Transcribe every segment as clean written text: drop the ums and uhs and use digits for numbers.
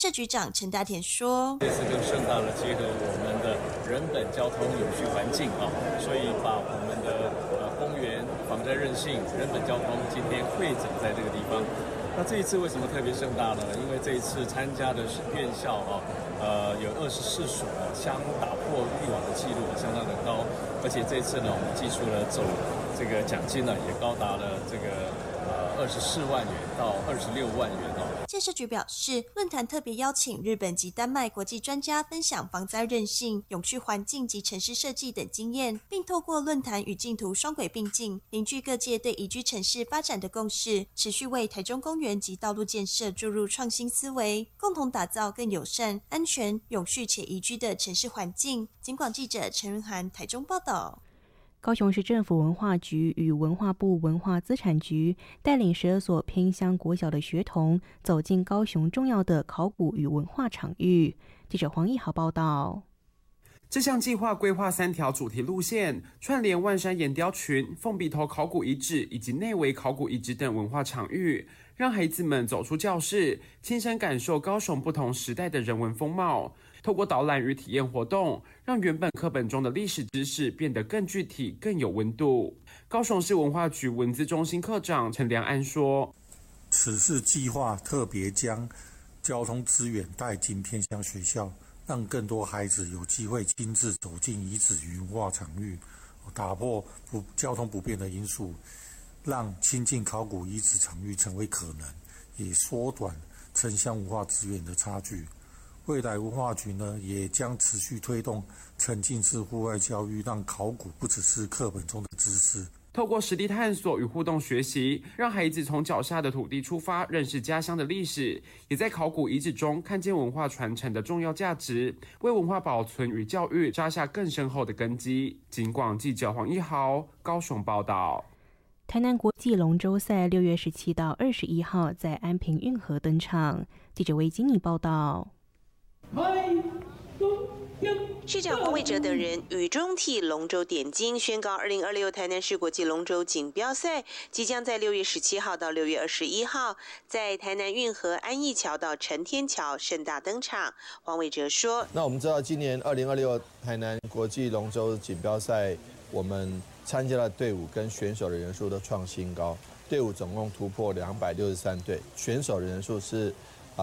社局长陈大田说：“ 这次更盛大的结合我们的人本交通永续环境所以把我们的公园防灾韧性、人本交通今天汇整在这个地方。那这一次为什么特别盛大呢？因为这一次参加的是院校有24所相打破以往的记录，相当的高。而且这次呢，我们寄出了总这个奖金呢，也高达了这个24万元到26万元建设局表示，论坛特别邀请日本及丹麦国际专家分享防灾韧性、永续环境及城市设计等经验，并透过论坛与竞图双轨并进，凝聚各界对宜居城市发展的共识，持续为台中公园及道路建设注入创新思维，共同打造更友善、安全、永续且宜居的城市环境。警广记者陈润涵台中报道。 高雄市政府文化局与文化部文化资产局带领12所偏乡国小的学童走进高雄重要的考古与文化场域。记者黄义豪报道。 这项计划规划3条主题路线，串联万山岩雕群、凤鼻头考古遗址以及内围考古遗址等文化场域，让孩子们走出教室，亲身感受高雄不同时代的人文风貌。透过导览与体验活动，让原本课本中的历史知识变得更具体、更有温度。高雄市文化局文资中心科长陈良安说：“ 此次计划特别将交通资源带进偏乡学校，让更多孩子有机会亲自走进遗址与文化场域，打破交通不便的因素，让亲近考古遗址场域成为可能，也缩短城乡文化资源的差距。”未来文化局呢，也将持续推动沉浸式户外教育，让考古不只是课本中的知识。 透过实地探索与互动学习，让孩子从脚下的土地出发，认识家乡的历史，也在考古遗址中看见文化传承的重要价值，为文化保存与教育扎下更深厚的根基。警广记者黄一豪高雄报道。 台南国际龙舟赛6月17到21号在安平运河登场。记者魏金妮报道。 市长黄伟哲等人雨中替龙舟点睛，宣告2026台南市国际龙舟锦标赛即将在6月17号到6月21号在台南运河安义桥到承天桥盛大登场。黄伟哲说：“ 那我们知道，今年2026台南国际龙舟锦标赛，我们参加的队伍跟选手的人数都创新高，队伍总共突破263队，选手的人数是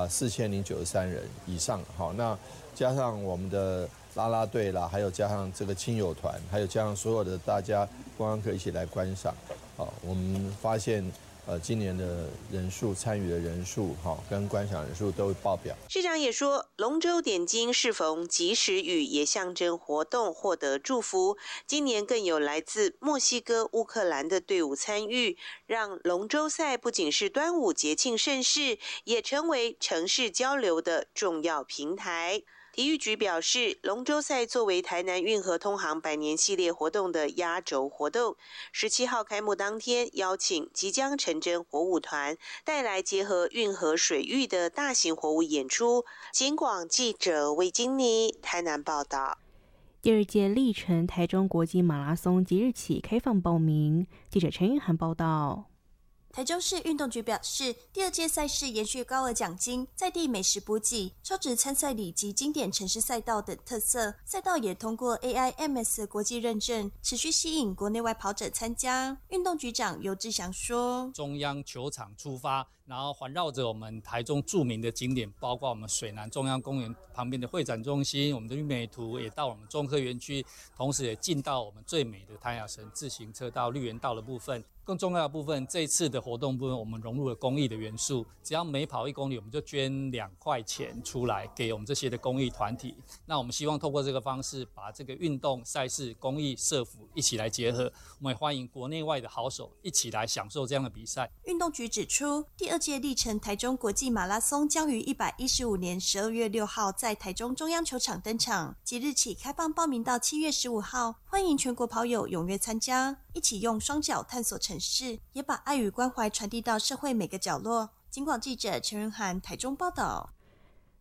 4093人以上。好，那加上我们的啦啦队啦，还有加上这个亲友团，还有加上所有的大家观光客一起来观赏，我们发现今年的人数参与的人数跟观赏人数都会爆表。 市长也说，龙舟点睛适逢及时雨，也象征活动获得祝福。今年更有来自墨西哥、乌克兰的队伍参与，让龙舟赛不仅是端午节庆盛事，也成为城市交流的重要平台。体育局表示，龙舟赛作为台南运河通航100年系列活动的压轴活动，17号开幕当天，邀请即将成真火舞团带来结合运河水域的大型火舞演出。警广记者魏金妮台南报道。 第2届历程台中国际马拉松即日起开放报名。记者陈玉涵报道。 台中市运动局表示，第2届赛事延续高额奖金、在地美食补给、超值参赛礼及经典城市赛道等特色，赛道也通过 AIMS 国际认证，持续吸引国内外跑者参加。运动局长尤志祥说：“ 中央球场出发，然后环绕着我们台中著名的景点，包括我们水南中央公园旁边的会展中心，我们的玉美图也到我们中科园区，同时也进到我们最美的太阳神自行车道、绿园道的部分。更重要的部分，这一次的活动部分，我们融入了公益的元素，只要每跑1公里，我们就捐2块钱出来给我们这些的公益团体。那我们希望透过这个方式，把这个运动赛事、公益社福一起来结合。我们也欢迎国内外的好手一起来享受这样的比赛。” 运动局指出，第2届历程台中国际马拉松将于115年12月6号在台中中央球场登场，即日起开放报名到7月15号，欢迎全国跑友踊跃参加，一起用双脚探索城市，也把爱与关怀传递到社会每个角落。警广记者陈仁涵台中报道。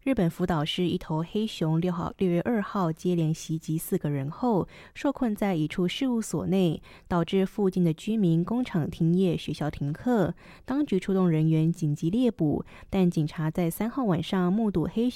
日本福岛市一头黑熊6月2号接连袭击4个人后，受困在一处事务所内，导致附近的居民工厂停业、学校停课。当局出动人员紧急猎捕，但警察在3号晚上目睹黑熊